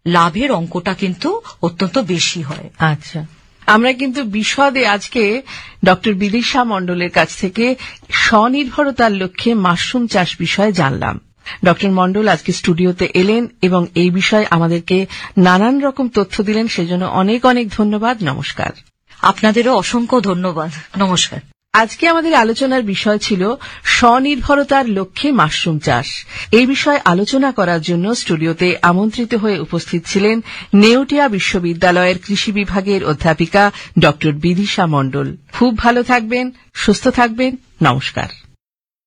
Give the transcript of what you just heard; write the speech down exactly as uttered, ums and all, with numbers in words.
লাভের অঙ্কটা কিন্তু অত্যন্ত বেশি হয়। আচ্ছা, আমরা কিন্তু বিশদে আজকে ডক্টর বিদিশা মণ্ডলের কাছ থেকে স্বনির্ভরতার লক্ষ্যে মাশরুম চাষ বিষয়ে জানলাম। ডক্টর মণ্ডল আজকে স্টুডিওতে এলেন এবং এই বিষয়ে আমাদেরকে নানান রকম তথ্য দিলেন, সেজন্য অনেক অনেক ধন্যবাদ। নমস্কার। আপনাদেরও অসংখ্য ধন্যবাদ। নমস্কার। আজকে আমাদের আলোচনার বিষয় ছিল স্বনির্ভরতার লক্ষ্যে মাশরুম চাষ। এই বিষয়ে আলোচনা করার জন্য স্টুডিওতে আমন্ত্রিত হয়ে উপস্থিত ছিলেন নেউটিয়া বিশ্ববিদ্যালয়ের কৃষি বিভাগের অধ্যাপিকা ডক্টর বিদিশা মণ্ডল। খুব ভালো থাকবেন, সুস্থ থাকবেন। নমস্কার।